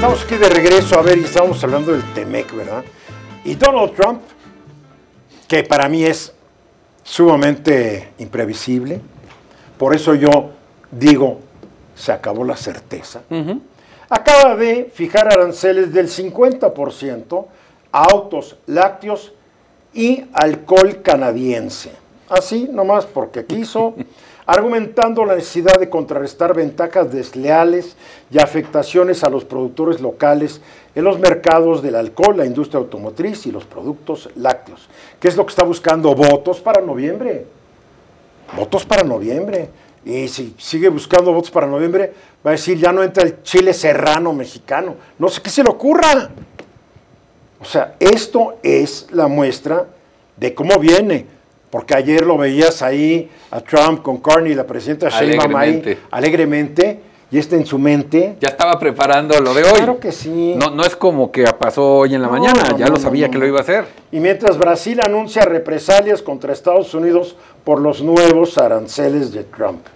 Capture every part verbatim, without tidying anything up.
Estamos aquí de regreso, a ver, y estamos hablando del Temec, ¿verdad? Y Donald Trump, que para mí es sumamente imprevisible, por eso yo digo, se acabó la certeza, uh-huh. acaba de fijar aranceles del cincuenta por ciento a autos lácteos y alcohol canadiense. Así, nomás porque quiso, argumentando la necesidad de contrarrestar ventajas desleales y afectaciones a los productores locales en los mercados del alcohol, la industria automotriz y los productos lácteos. ¿Qué es lo que está buscando? Votos para noviembre. Votos para noviembre. Y si sigue buscando votos para noviembre, va a decir, ya no entra el chile serrano mexicano. No sé qué se le ocurra. O sea, esto es la muestra de cómo viene. Porque ayer lo veías ahí a Trump con Carney, la presidenta Sheinbaum ahí, alegremente, y este en su mente. Ya estaba preparando lo de hoy. Claro que sí. No, no es como que pasó hoy en la no, mañana, no, ya no, lo sabía no, no. que lo iba a hacer. Y mientras Brasil anuncia represalias contra Estados Unidos por los nuevos aranceles de Trump.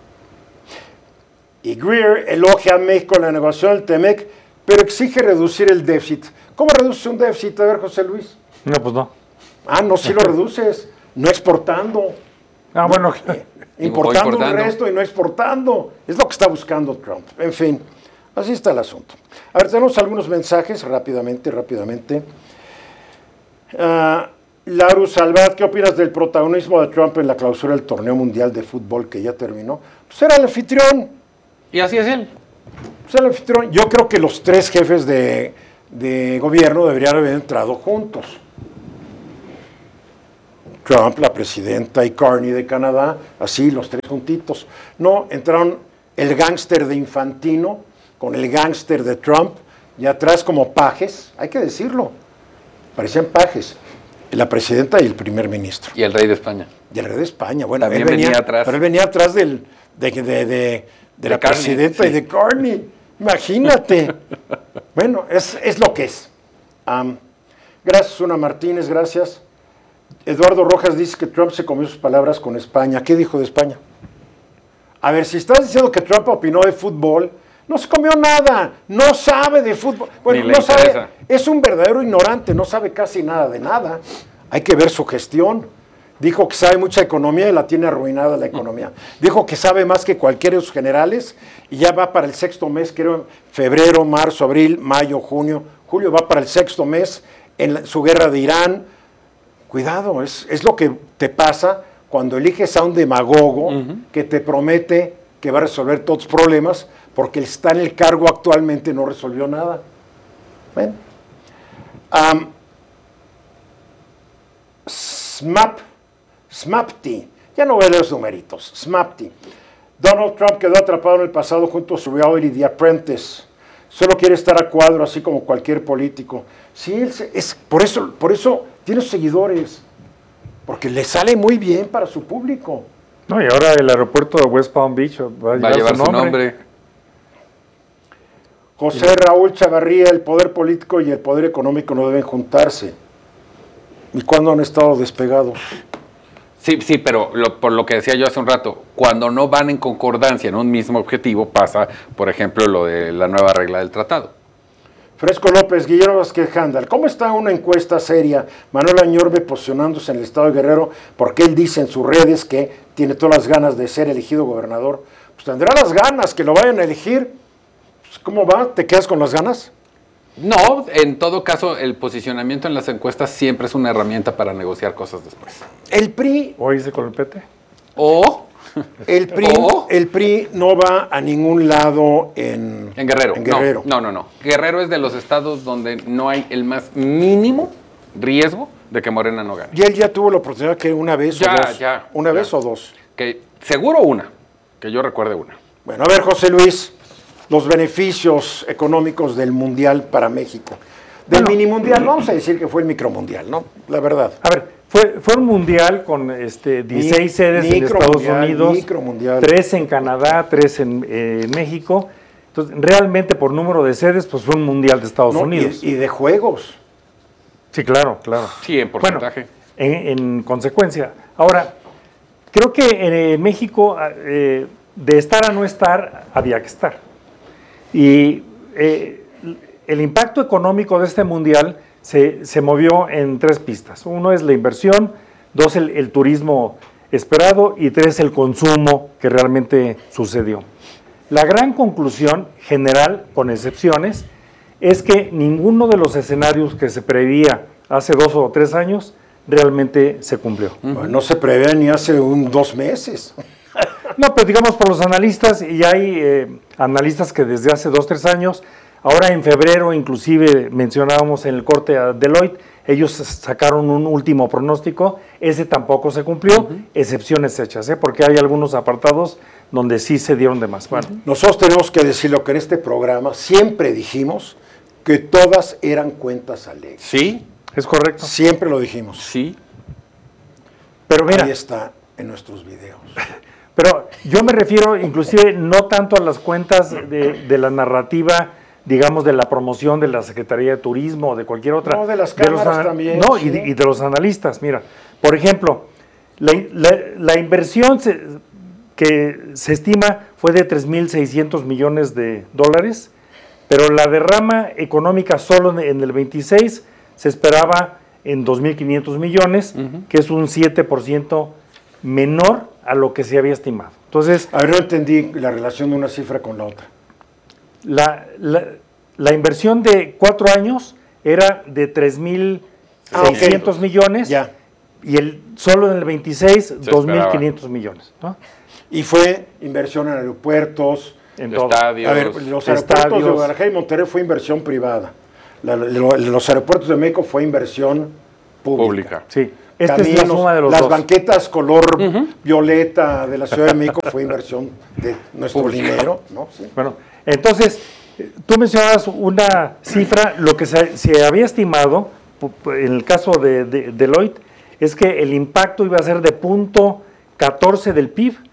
Y Greer elogia a México en la negociación del Temec, pero exige reducir el déficit. ¿Cómo reduce un déficit? A ver, José Luis. No, pues no. Ah, no, sí lo reduces. No exportando. Ah, bueno. Eh, importando, importando un resto y no exportando. Es lo que está buscando Trump. En fin, así está el asunto. A ver, tenemos algunos mensajes rápidamente, rápidamente. Uh, Laru Salvat, ¿qué opinas del protagonismo de Trump en la clausura del torneo mundial de fútbol que ya terminó? Pues era el anfitrión. Y así es él. Pues era el anfitrión. Yo creo que los tres jefes de, de gobierno deberían haber entrado juntos. Trump, la presidenta y Carney de Canadá, así los tres juntitos. No, entraron el gángster de Infantino con el gángster de Trump y atrás como pajes, hay que decirlo, parecían pajes, la presidenta y el primer ministro. Y el rey de España. Y el rey de España, bueno, También él venía, venía atrás. Pero él venía atrás del, de, de, de, de, de la Carney, presidenta sí. y de Carney, imagínate. Bueno, es, es lo que es. Um, gracias, Una Martínez, gracias. Eduardo Rojas dice que Trump se comió sus palabras con España. ¿Qué dijo de España? A ver, si estás diciendo que Trump opinó de fútbol, no se comió nada, no sabe de fútbol. Bueno, no sabe, es un verdadero ignorante, no sabe casi nada de nada. Hay que ver su gestión. Dijo que sabe mucha economía y la tiene arruinada la economía. Dijo que sabe más que cualquiera de sus generales y ya va para el sexto mes, creo, febrero, marzo, abril, mayo, junio. Julio va para el sexto mes en la, su guerra de Irán. Cuidado, es, es lo que te pasa cuando eliges a un demagogo uh-huh. que te promete que va a resolver todos los problemas porque está en el cargo actualmente y no resolvió nada. Bueno. Um, SMAP, SMAPTI, ya no voy a leer los numeritos, SMAPTI. Donald Trump quedó atrapado en el pasado junto a su reality The Apprentice. Solo quiere estar a cuadro, así como cualquier político. Sí, él se, es, por eso, por eso tiene seguidores, porque le sale muy bien para su público. No, y ahora el aeropuerto de West Palm Beach va a, va a llevar su nombre. nombre. José Raúl Chavarría, el poder político y el poder económico no deben juntarse. ¿Y cuándo han estado despegados? Sí, sí, pero lo, por lo que decía yo hace un rato, cuando no van en concordancia en un mismo objetivo, pasa, por ejemplo, lo de la nueva regla del tratado. Fresco López, Guillermo Vázquez Handal, ¿cómo está una encuesta seria? Manuel Añorbe posicionándose en el estado de Guerrero, porque él dice en sus redes que tiene todas las ganas de ser elegido gobernador. Pues tendrá las ganas, que lo vayan a elegir. Pues, ¿cómo va? ¿Te quedas con las ganas? No, en todo caso, el posicionamiento en las encuestas siempre es una herramienta para negociar cosas después. El P R I... ¿O dice con el P T? O... El P R I, o, el P R I no va a ningún lado en, en Guerrero. En Guerrero. No, no, no, no. Guerrero es de los estados donde no hay el más mínimo riesgo de que Morena no gane. Y él ya tuvo la oportunidad que una vez ya, o dos. Ya, una ya. vez o dos. Que seguro una, que yo recuerde una. Bueno, a ver, José Luis, los beneficios económicos del Mundial para México. Del bueno, mini mundial, vamos a decir que fue el micromundial, ¿no? La verdad. A ver, fue, fue un mundial con este, dieciséis Mi, sedes en Estados Unidos, tres en Canadá, tres en eh, México. Entonces, realmente por número de sedes, pues fue un mundial de Estados no, Unidos. Y, y de juegos. Sí, claro, claro. Sí, en porcentaje. Bueno, en, en consecuencia. Ahora, creo que en, en México, eh, de estar a no estar, había que estar. Y... Eh, el impacto económico de este mundial se, se movió en tres pistas. Uno es la inversión, dos el, el turismo esperado y tres el consumo que realmente sucedió. La gran conclusión general, con excepciones, es que ninguno de los escenarios que se preveía hace dos o tres años realmente se cumplió. Bueno, no se preveía ni hace un dos meses. No, pero digamos por los analistas, y hay eh, analistas que desde hace dos, tres años, ahora en febrero inclusive mencionábamos en el corte a Deloitte, ellos sacaron un último pronóstico, ese tampoco se cumplió, uh-huh. excepciones hechas, ¿eh? Porque hay algunos apartados donde sí se dieron de más. Bueno. Nosotros tenemos que decir lo que en este programa siempre dijimos, que todas eran cuentas alegres. Sí, es correcto. Siempre lo dijimos. Sí. Pero mira, ahí está en nuestros videos. Pero yo me refiero inclusive no tanto a las cuentas de, de la narrativa, digamos, de la promoción de la Secretaría de Turismo o de cualquier otra. No, de las cámaras de los, también. No, sí. y, de, y de los analistas. Mira, por ejemplo, la, la, la inversión se, que se estima fue de tres mil seiscientos millones de dólares, pero la derrama económica solo en, en el veintiséis se esperaba en dos mil quinientos millones, uh-huh. que es un siete por ciento menor a lo que se había estimado. Entonces, a ver, no entendí la relación de una cifra con la otra. La, la, la inversión de cuatro años era de tres mil seiscientos ah, okay. millones ya. Y el, solo en el veintiséis, dos mil quinientos millones. ¿No? Y fue inversión en aeropuertos, en estadios. A ver, los aeropuertos estadios. de Guadalajara y Monterrey fue inversión privada. La, lo, los aeropuertos de México fue inversión pública. pública. Sí. Esta Caminos, es la suma de los las dos. banquetas color uh-huh. violeta de la Ciudad de México fue inversión de nuestro pública. dinero. ¿No? Sí. Bueno, entonces, tú mencionabas una cifra, lo que se, se había estimado, en el caso de, de, de Deloitte, es que el impacto iba a ser de punto catorce del P I B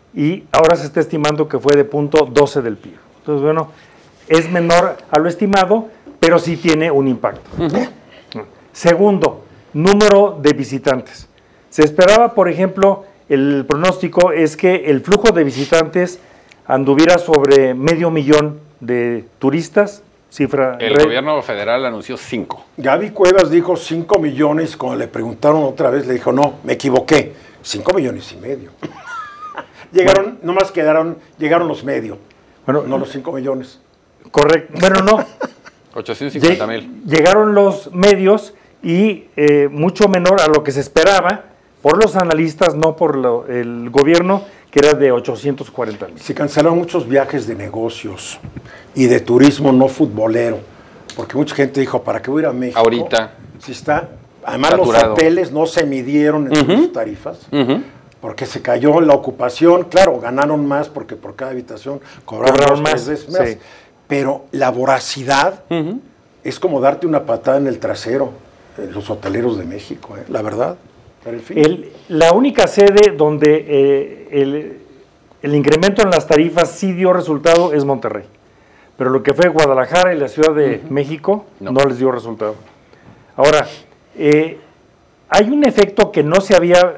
y ahora se está estimando que fue de punto doce del P I B. Entonces, bueno, es menor a lo estimado, pero sí tiene un impacto. Uh-huh. Segundo, número de visitantes. Se esperaba, por ejemplo, el pronóstico es que el flujo de visitantes anduviera sobre medio millón de turistas, cifra... El re... gobierno federal anunció cinco. Gaby Cuevas dijo cinco millones, cuando le preguntaron otra vez, le dijo, no, me equivoqué, cinco millones y medio. Llegaron, bueno, nomás quedaron, llegaron los medio, bueno, no los cinco millones. Correcto, bueno, no. ochocientos cincuenta mil. Llegaron los medios y eh, mucho menor a lo que se esperaba por los analistas, no por lo, el gobierno, que era de ochocientos cuarenta mil. Se cancelaron muchos viajes de negocios y de turismo no futbolero, porque mucha gente dijo, ¿para qué voy a ir a México? Ahorita. Si está, además saturado. Los hoteles no se midieron en uh-huh. sus tarifas, uh-huh. porque se cayó la ocupación, claro, ganaron más porque por cada habitación cobraron, cobraron más, veces más, sí. Pero la voracidad uh-huh. es como darte una patada en el trasero, en los hoteleros de México, ¿eh? La verdad. Pero en fin. el, la única sede donde eh, el, el incremento en las tarifas sí dio resultado es Monterrey. Pero lo que fue Guadalajara y la Ciudad de uh-huh. México no. no les dio resultado. Ahora, eh, hay un efecto que no se había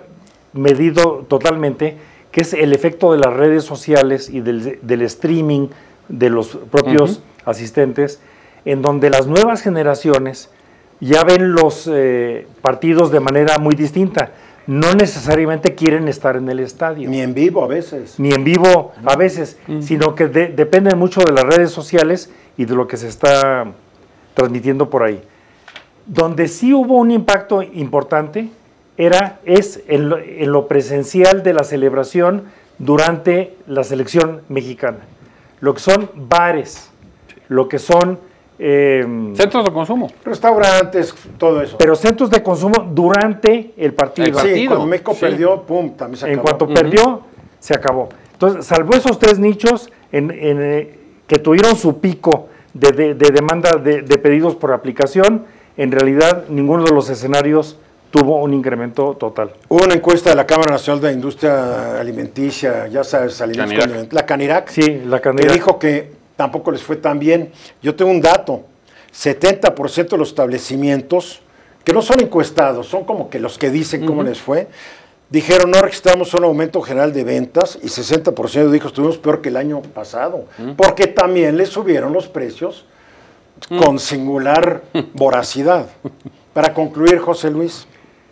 medido totalmente, que es el efecto de las redes sociales y del, del streaming de los propios uh-huh. asistentes, en donde las nuevas generaciones ya ven los eh, partidos de manera muy distinta. No necesariamente quieren estar en el estadio. Ni en vivo a veces. Ni en vivo no. a veces, uh-huh. sino que de, dependen mucho de las redes sociales y de lo que se está transmitiendo por ahí. Donde sí hubo un impacto importante era, es en lo, en lo presencial de la celebración durante la selección mexicana. Lo que son bares, lo que son... Eh, centros de consumo. Restaurantes, todo eso. Pero centros de consumo durante el partido. El partido. Sí, cuando México sí. perdió, pum, también se acabó. En cuanto uh-huh. perdió, se acabó. Entonces, salvo esos tres nichos en, en, eh, que tuvieron su pico de, de, de demanda de, de pedidos por aplicación, en realidad ninguno de los escenarios tuvo un incremento total. Hubo una encuesta de la Cámara Nacional de Industria Alimenticia, ya sabes, alimentos, Canirac. la Canirac, sí, la Canirac, que dijo que tampoco les fue tan bien. Yo tengo un dato, setenta por ciento de los establecimientos, que no son encuestados, son como que los que dicen cómo uh-huh. les fue, dijeron no registramos un aumento general de ventas y sesenta por ciento dijo estuvimos peor que el año pasado, uh-huh. porque también les subieron los precios mm. con singular voracidad. Para concluir, José Luis.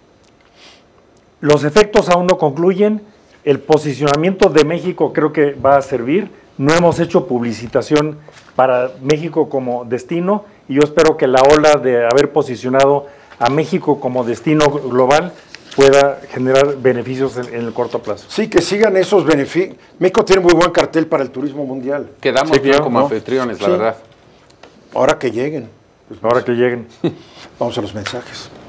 Los efectos aún no concluyen. El posicionamiento de México creo que va a servir. No hemos hecho publicitación para México como destino y yo espero que la ola de haber posicionado a México como destino global pueda generar beneficios en, en el corto plazo. Sí, que sigan esos beneficios. México tiene muy buen cartel para el turismo mundial. Quedamos sí, bien claro, como ¿no? anfitriones, la sí. verdad. Ahora que lleguen. Ahora que lleguen. Vamos a los mensajes.